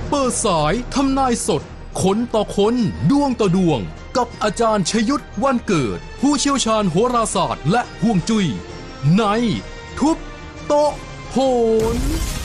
เปิดสายทำนายสดคนต่อคนดวงต่อดวงกับอาจารย์ชยุทธวันเกิดผู้เชี่ยวชาญโหราศาสตร์และฮวงจุ้ยในทุบโต๊ะโหน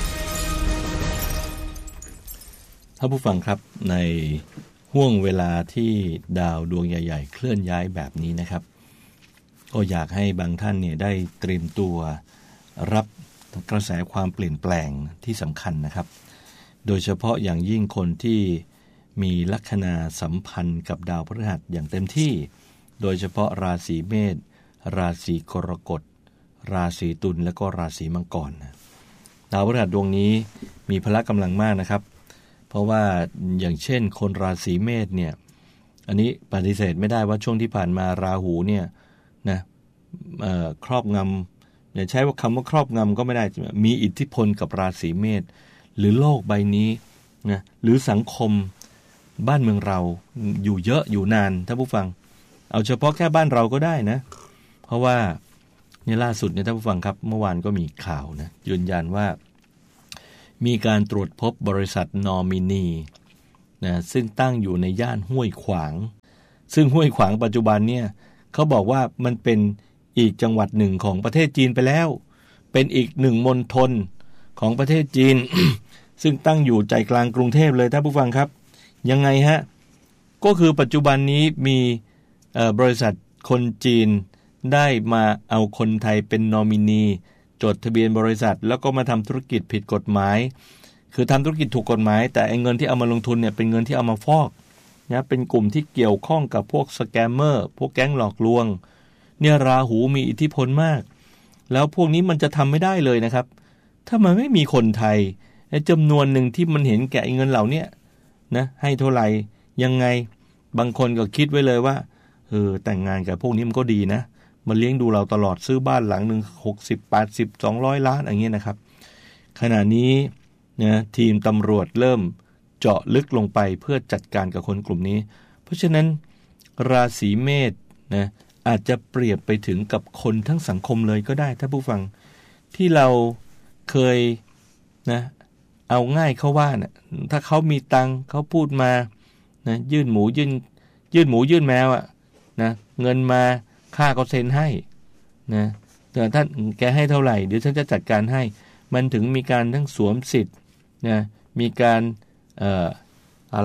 ท่านผู้ฟังครับในห่วงเวลาที่ดาวดวงใหญ่ๆเคลื่อนย้ายแบบนี้นะครับก็อยากให้บางท่านเนี่ยได้เตรียมตัวรับกระแสความเปลี่ยนแปลงที่สำคัญนะครับโดยเฉพาะอย่างยิ่งคนที่มีลัคนาสัมพันธ์กับดาวพฤหัสอย่างเต็มที่โดยเฉพาะราศีเมษราศีกรกฎราศีตุลและก็ราศีมังกรดาวพฤหัสดวงนี้มีพละกำลังมากนะครับเพราะว่าอย่างเช่นคนราศีเมษเนี่ยอันนี้ปฏิเสธไม่ได้ว่าช่วงที่ผ่านมาราหูเนี่ยนะครอบงำอย่าใช้ว่าคำว่าครอบงำก็ไม่ได้มีอิทธิพลกับราศีเมษหรือโลกใบนี้นะหรือสังคมบ้านเมืองเราอยู่เยอะอยู่นานท่านผู้ฟังเอาเฉพาะแค่บ้านเราก็ได้นะเพราะว่าเนี่ยล่าสุดเนี่ยท่านผู้ฟังครับเมื่อวานก็มีข่าวนะยืนยันว่ามีการตรวจพบบริษัทนอมินีนะซึ่งตั้งอยู่ในย่านห้วยขวางซึ่งห้วยขวางปัจจุบันเนี่ยเขาบอกว่ามันเป็นอีกจังหวัดหนึ่งของประเทศจีนไปแล้วเป็นอีกหนึ่งมณฑลของประเทศจีน ซึ่งตั้งอยู่ใจกลางกรุงเทพเลยท่านผู้ฟังครับยังไงฮะก็คือปัจจุบันนี้มีบริษัทคนจีนได้มาเอาคนไทยเป็นนอมินีจดทะเบียนบริษัทแล้วก็มาทำธุรกิจผิดกฎหมายคือทำธุรกิจถูกกฎหมายแต่เงินที่เอามาลงทุนเนี่ยเป็นเงินที่เอามาฟอกนะเป็นกลุ่มที่เกี่ยวข้องกับพวกสแกมเมอร์พวกแก๊งหลอกลวงเนี่ยราหูมีอิทธิพลมากแล้วพวกนี้มันจะทำไม่ได้เลยนะครับถ้ามันไม่มีคนไทยจำนวนหนึ่งที่มันเห็นแก่เงินเหล่านี้นะให้เท่าไหร่ยังไงบางคนก็คิดไว้เลยว่าแต่งงานกับพวกนี้มันก็ดีนะมันเลี้ยงดูเราตลอดซื้อบ้านหลังนึง60 80 200ล้านอย่างเงี้ยนะครับขณะนี้นะทีมตำรวจเริ่มเจาะลึกลงไปเพื่อจัดการกับคนกลุ่มนี้เพราะฉะนั้นราศีเมษนะอาจจะเปรียบไปถึงกับคนทั้งสังคมเลยก็ได้ถ้าผู้ฟังที่เราเคยนะเอาง่ายเขาว่านะถ้าเขามีตังค์เขาพูดมานะยื่นหมูยื่นแมวอะนะเงินมาค่าก็เซ็นให้นะแต่ท่านแกให้เท่าไหร่เดี๋ยวฉันจะจัดการให้มันถึงมีการทั้งสวมสิทธิ์นะมีการอะไร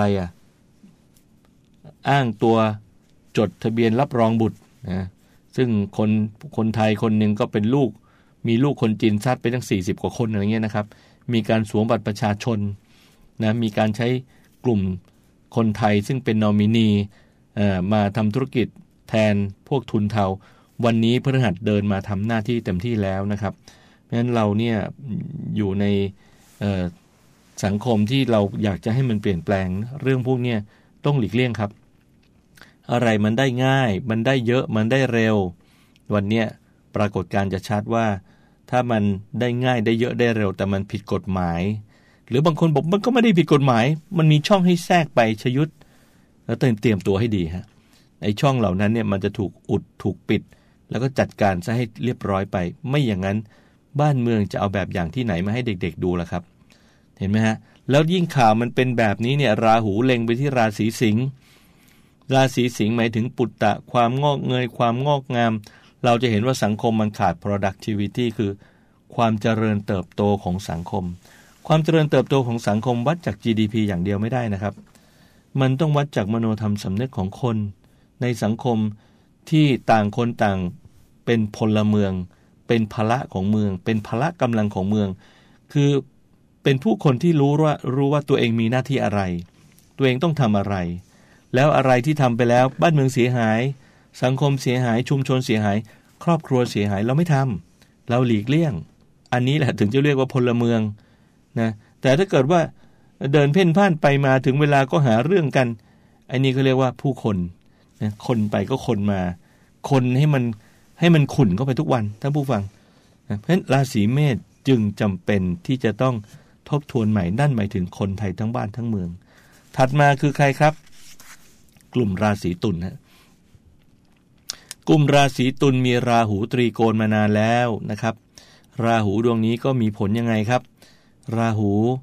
อ้างตัวจดทะเบียนรับรองบุตรนะซึ่งคนไทยคนหนึ่งก็เป็นลูกมีลูกคนจีนซัดไปตั้ง40กว่าคนอะไรเงี้ยนะครับมีการสวมบัตรประชาชนนะมีการใช้กลุ่มคนไทยซึ่งเป็นนอมินีมาทำธุรกิจแทนพวกทุนเทาวันนี้พฤหัสเดินมาทำหน้าที่เต็มที่แล้วนะครับเพราะฉะนั้นเราเนี่ยอยู่ในสังคมที่เราอยากจะให้มันเปลี่ยนแปลงเรื่องพวกนี้ต้องหลีกเลี่ยงครับอะไรมันได้ง่ายมันได้เยอะมันได้เร็ววันนี้ปรากฏการณ์จะชัดว่าถ้ามันได้ง่ายได้เยอะได้เร็วแต่มันผิดกฎหมายหรือบางคนบอกมันก็ไม่ได้ผิดกฎหมายมันมีช่องให้แทรกไปชยุทธแล้วเตรียมตัวให้ดีฮะไอ้ช่องเหล่านั้นเนี่ยมันจะถูกอุดถูกปิดแล้วก็จัดการซะให้เรียบร้อยไปไม่อย่างนั้นบ้านเมืองจะเอาแบบอย่างที่ไหนมาให้เด็กๆดูล่ะครับเห็นไหมฮะแล้วยิ่งข่าวมันเป็นแบบนี้เนี่ยราหูเล็งไปที่ราศีสิงห์ราศีสิงห์หมายถึงปุตตะความงอกเงยความงอกงามเราจะเห็นว่าสังคมมันขาด productivity คือความเจริญเติบโตของสังคมความเจริญเติบโตของสังคมวัดจาก GDP อย่างเดียวไม่ได้นะครับมันต้องวัดจากมโนธรรมสำนึกของคนในสังคมที่ต่างคนต่างเป็นพลเมืองเป็นพละของเมืองเป็นพละกำลังของเมืองคือเป็นผู้คนที่รู้ว่าตัวเองมีหน้าที่อะไรตัวเองต้องทำอะไรแล้วอะไรที่ทำไปแล้วบ้านเมืองเสียหายสังคมเสียหายชุมชนเสียหายครอบครัวเสียหายเราไม่ทำเราหลีกเลี่ยงอันนี้แหละถึงจะเรียกว่าพลเมืองนะแต่ถ้าเกิดว่าเดินเพ่นพ่านไปมาถึงเวลาก็หาเรื่องกันอันนี้เขาเรียกว่าผู้คนนะคนไปก็คนมาคนให้มันขุ่นเข้าไปทุกวันท่านผู้ฟังนะเพราะฉะนั้นราศีเมษจึงจำเป็นที่จะต้องทบทวนใหม่นั่นหมายถึงคนไทยทั้งบ้านทั้งเมืองถัดมาคือใครครับกลุ่มราศีตุลฮะกลุ่มราศีตุลมีราหูตรีโกณมานานแล้วนะครับราหูดวงนี้ก็มีผลยังไงครับราหู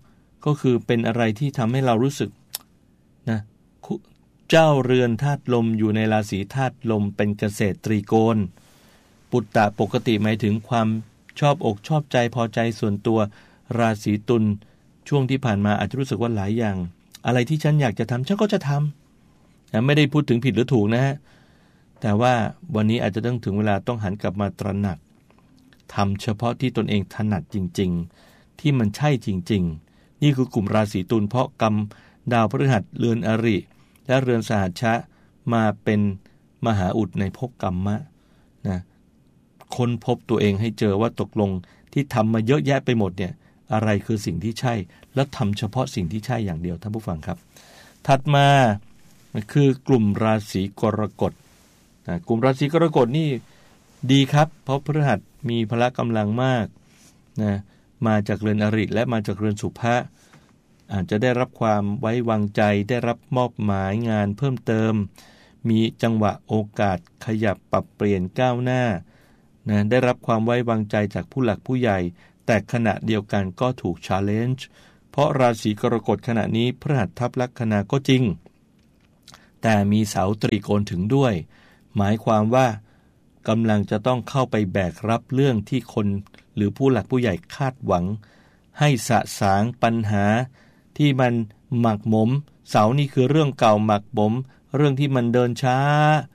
ก็คือเป็นอะไรที่ทำให้เรารู้สึกนะเจ้าเรือนธาตุลมอยู่ในราศีธาตุลมเป็นเกษตรีโกณปุตตะปกติหมายถึงความชอบอกชอบใจพอใจส่วนตัวราศีตุลช่วงที่ผ่านมาอาจจะรู้สึกว่าหลายอย่างอะไรที่ฉันอยากจะทำฉันก็จะทำนะไม่ได้พูดถึงผิดหรือถูกนะฮะแต่ว่าวันนี้อาจจะต้องถึงเวลาต้องหันกลับมาตระหนักทำเฉพาะที่ตนเองถนัดจริงๆที่มันใช่จริงๆนี่คือกลุ่มราศีตุลเพราะกรรมดาวพฤหัสเรือนอริและเรือนสหัชชะมาเป็นมหาอุดในภพกรรมะนะค้นพบตัวเองให้เจอว่าตกลงที่ทำมาเยอะแยะไปหมดเนี่ยอะไรคือสิ่งที่ใช่และทำเฉพาะสิ่งที่ใช่อย่างเดียวท่านผู้ฟังครับถัดมาคือกลุ่มราศีกรกฎกลุ่มราศีกรกฎนี่ดีครับเพราะพฤหัสมีพละกำลังมากนะมาจากเรือนอริและมาจากเรือนสุภะอาจจะได้รับความไว้วางใจได้รับมอบหมายงานเพิ่มเติมมีจังหวะโอกาสขยับปรับเปลี่ยนก้าวหน้านะได้รับความไว้วางใจจากผู้หลักผู้ใหญ่แต่ขณะเดียวกันก็ถูก challenge เพราะราศีกรกฎขณะนี้พฤหัสทับลัคนาก็จริงแต่มีเสาตรีโกณถึงด้วยหมายความว่ากำลังจะต้องเข้าไปแบกรับเรื่องที่คนหรือผู้หลักผู้ใหญ่คาดหวังให้สะสางปัญหาที่มันหมักหมมเสานี่คือเรื่องเก่าหมักหมมเรื่องที่มันเดินช้า